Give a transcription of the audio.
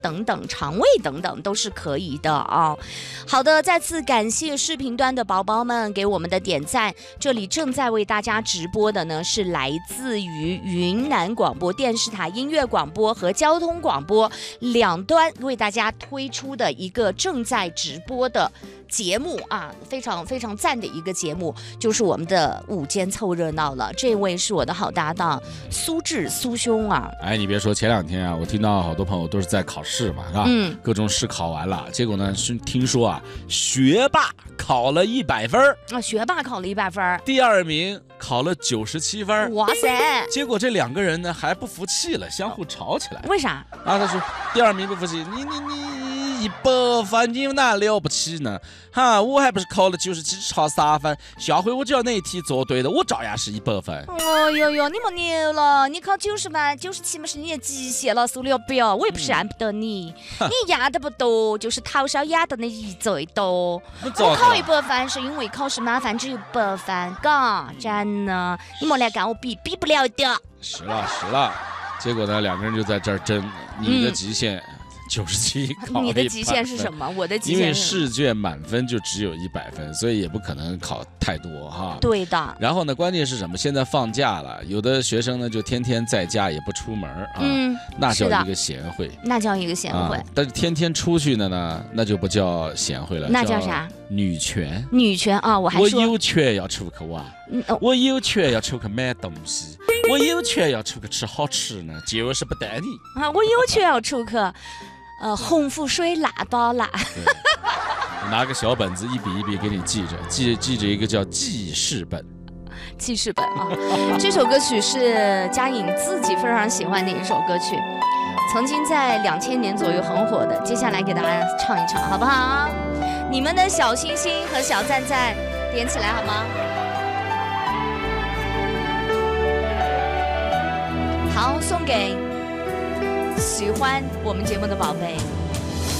等等，肠胃等等都是可以的啊。好的，再次感谢视频端的宝宝们给我们的点赞。这里正在为大家直播的呢，是来自于云南广播电视台音乐广播和交通广播两端为大家推出的一个正在直播的节目啊，非常非常赞的一个节目，就是我们的午间凑热闹了。这位是我的好搭档苏志苏兄啊。 哎，你别说，前2天啊，我听到好多朋友都是在考试嘛，是吧？各种试考完了，结果呢是听说啊，学霸考了100分啊，学霸考了100分， 第2名考了97分。 哇塞！ 结果这2个人呢还不服气了，相互吵起来。 为啥？ 啊，他说第2名不服气，你100分，你哪了不起呢？哈，我还不是考了97差3分，下回我只要哪一题做对了，我照样是100分。 哦哟哟，你没牛了！你考90分、97嘛是你的极限了，苏了表，我也不是按不得你，你压的不多，就是头上压的那一最多。我考100分是因为考试满分只有100分，嘎，真的，你莫来跟我比不了的。 是了，结果呢，2个人就在这儿争，你的极限。97考100分， 你的极限是什么？我的极限因为试卷满分就只有100分，所以也不可能考太多哈。 对的。 然后呢，关键是什么？现在放假了，有的学生呢就天天在家也不出门啊，那叫一个贤惠。 那叫一个贤惠。 但是天天出去的呢，那就不叫贤惠了。 那叫啥？ 女权。 女权啊，我还说我有权要出去玩，我有权要出去买东西，我有权要出去吃好吃的，就是不带你啊！我有权要出去。红富水辣包辣， 拿个小本子一笔一笔给你记着，记着一个叫记事本。 记事本啊，这首歌曲是嘉颖自己非常喜欢的一首歌曲，曾经在2000年左右很火的。接下来给大家唱一唱，好不好？你们的小星星和小赞赞点起来好吗？好，送给喜欢我们节目的宝贝。